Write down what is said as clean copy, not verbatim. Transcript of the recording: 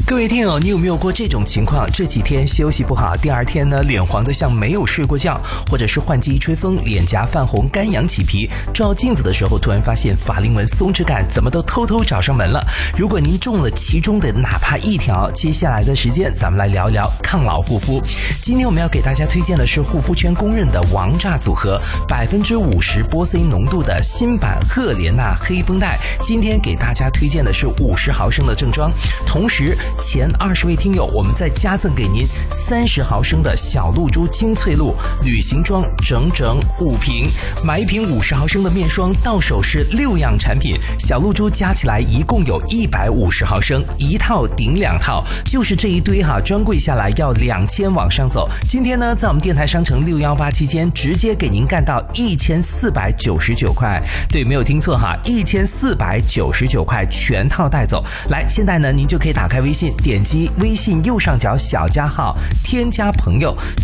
各位听友，你有没有过这种情况？这几天休息不好，第二天呢，脸黄得像没有睡过觉，或者是换季一吹风，脸颊泛红，干痒起皮，照镜子的时候突然发现法令纹松弛感怎么都偷偷找上门了。如果您中了其中的哪怕一条，接下来的时间咱们来聊一聊抗老护肤。今天我们要给大家推荐的是护肤圈公认的王炸组合，50%玻色因浓度的新版赫莲娜黑绷带。今天给大家推荐的是50毫升的正装，同时前20位听友我们再加赠给您30毫升的小露珠精粹露旅行装整整5瓶，买一瓶50毫升的面霜到手是6样产品，小露珠加起来一共有150毫升，一套顶2套，就是这一堆哈，专柜下来要2000往上走。今天呢，在我们电台商城618期间直接给您干到1499块，对，没有听错哈，1499块全套带走。来，现在呢您就可以打开微信，点击微信右上角小加号，添加朋友，